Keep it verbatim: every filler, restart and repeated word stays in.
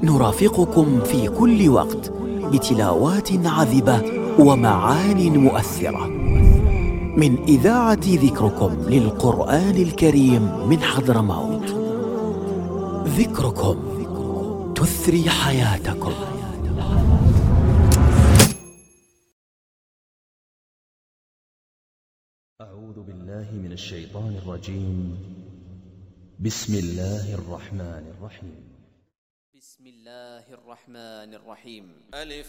نرافقكم في كل وقت بتلاوات عذبة ومعان مؤثرة من إذاعة ذكركم للقرآن الكريم من حضرموت. ذكركم تثري حياتكم. أعوذ بالله من الشيطان الرجيم. بسم الله الرحمن الرحيم. بسم الله الرحمن الرحيم. ألف